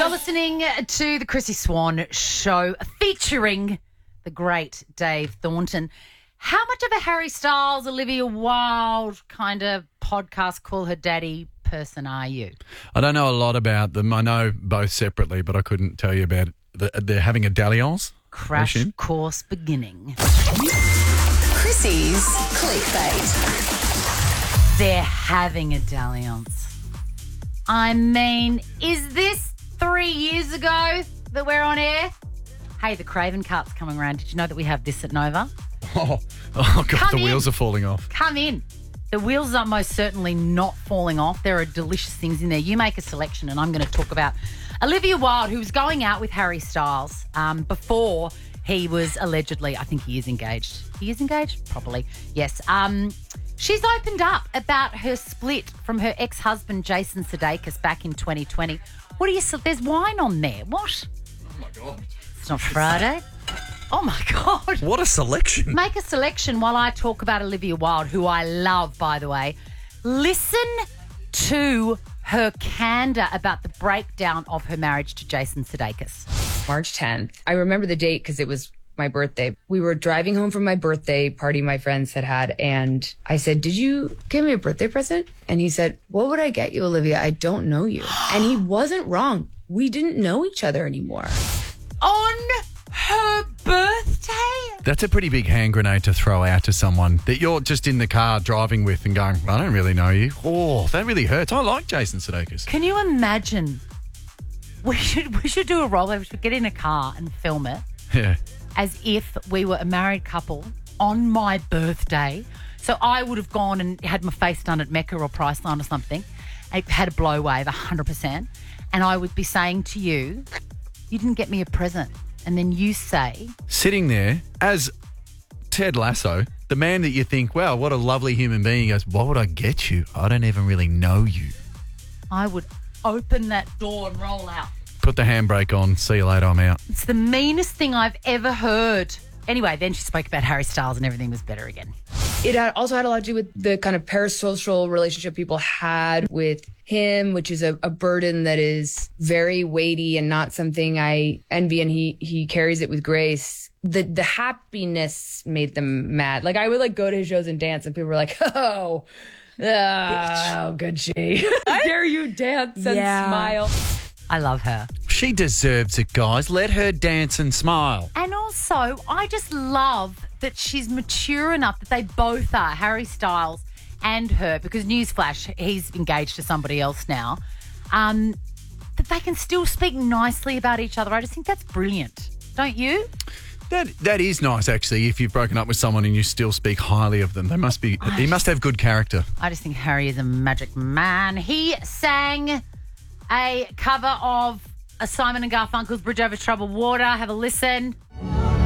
You're listening to the Chrissy Swan Show featuring the great Dave Thornton. How much of a Harry Styles, Olivia Wilde kind of podcast, call her daddy person are you? I don't know a lot about them. I know both separately, but I couldn't tell you about it. They're having a dalliance. Crash course beginning. Chrissy's clickbait. They're having a dalliance. I mean, is this 3 years ago that we're on air? Hey, the Craven Cup's coming around. Did you know that we have this at Nova? Oh God, Come the wheels are falling off. Come in. The wheels are most certainly not falling off. There are delicious things in there. You make a selection, and I'm going to talk about Olivia Wilde, who was going out with Harry Styles before he was allegedly, I think he is engaged. He is engaged? Probably, yes. She's opened up about her split from her ex-husband, Jason Sudeikis, back in 2020. What do you say? There's wine on there. What? Oh, my God. It's not Friday. Oh, my God. What a selection. Make a selection while I talk about Olivia Wilde, who I love, by the way. Listen to her candour about the breakdown of her marriage to Jason Sudeikis. March 10th. I remember the date because it was my birthday. We were driving home from my birthday party my friends had, and I said, "Did you give me a birthday present?" And he said, "What would I get you, Olivia? I don't know you." And he wasn't wrong. We didn't know each other anymore. On her birthday? That's a pretty big hand grenade to throw out to someone that you're just in the car driving with and going, I don't really know you. Oh, that really hurts. I like Jason Sudeikis. Can you imagine? We should do a rollover. We should get in a car and film it. Yeah. As if we were a married couple on my birthday. So I would have gone and had my face done at Mecca or Priceline or something. I had a blow wave, 100%. And I would be saying to you, you didn't get me a present. And then you say... Sitting there as Ted Lasso, the man that you think, wow, what a lovely human being. He goes, what would I get you? I don't even really know you. I would open that door and roll out. Put the handbrake on. See you later. I'm out. It's the meanest thing I've ever heard. Anyway, then she spoke about Harry Styles and everything was better again. It also had a lot to do with the kind of parasocial relationship people had with him, which is a burden that is very weighty and not something I envy, and he carries it with grace. The happiness made them mad. Like, I would go to his shows and dance, and people were like, oh, how good she. I dare you dance and smile. I love her. She deserves it, guys. Let her dance and smile. And also, I just love that she's mature enough that they both are, Harry Styles and her, because newsflash, he's engaged to somebody else now, that they can still speak nicely about each other. I just think that's brilliant. Don't you? That is nice, actually, if you've broken up with someone and you still speak highly of them. He must have good character. I just think Harry is a magic man. He sang a cover of Simon and Garfunkel's Bridge Over Troubled Water. Have a listen.